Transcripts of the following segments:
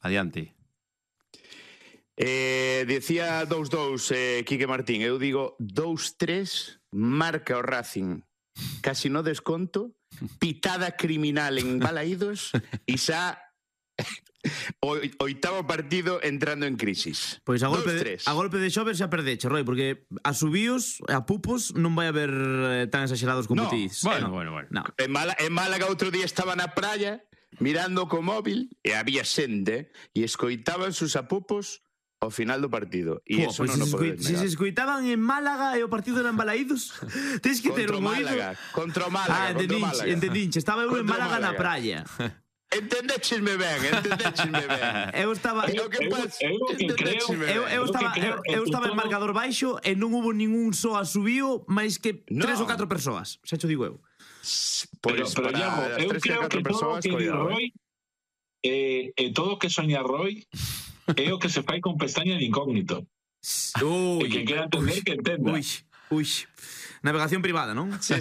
Adiante. Decía 2-2 Quique Martín. Eu digo 2-3, marca o Racing casi no desconto, pitada criminal en Balaídos e xa oitavo partido entrando en crisis. Pois a golpe de xoves xa perdeche, Roi, porque a subíos, a pupos non vai haber tan exagerados como ti dices. Bueno. No. En Málaga outro día estaba na praia mirando co móvil e había xente e escoitaban sus apupos ao final do partido. E eso non o podes negar. Se escoitaban en Málaga e o partido eran Balaídos, tens que ter un oído. Contra o Málaga, contra o Málaga. Entendinche, estaba eu en Málaga na praia. Entendéchesme ben. Eu estaba en marcador baixo e non hubo ningún só asubío máis que 3 ou 4 persoas. Xa cho digo eu. Pero Iago, eu creo que todo o que di Roy e todo o que soña Roy é o que se fai con pestaña de incógnito. E que quera entender que entenda. Ui. Navegación privada, non? Sí.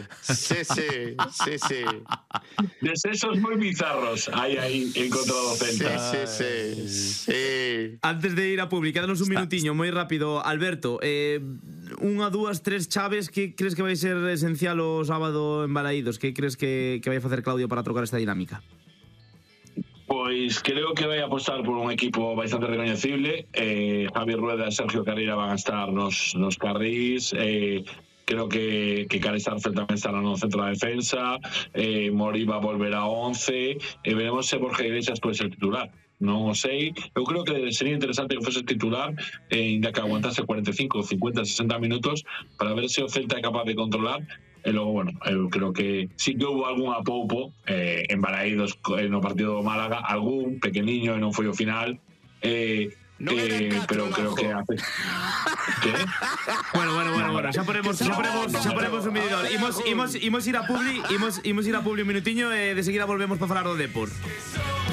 Desesos moi bizarros hai aí en contra do Celta. Sí. Antes de ir a pública, danos un minutiño moi rápido, Alberto. 1, 2, 3 chaves que crees que vai ser esencial o sábado en Balaídos? Que crees que vai facer Claudio para trocar esta dinámica? Pois creo que vai apostar por un equipo bastante recoñecible. Javi Rueda e Sergio Carreira van a estar nos carrís. Creo que Carles Arcel tamén estará no centro da defensa. Moriba volverá ao 11. Veremos se Borja Iglesias pode ser titular. Non o sei. Eu creo que sería interesante que fose titular, ainda que aguantase 45, 50, 60 minutos para ver se o Celta é capaz de controlar. E logo, bueno, eu creo que sí que houve algún apoupo en Balaídos no partido do Málaga, algún pequeniño e non foi o final, pero creo que hace... ¿Qué? Bueno, xa ponemos un medidor. Imos ir a Publi un minutiño e de seguida volvemos para falar do Depor.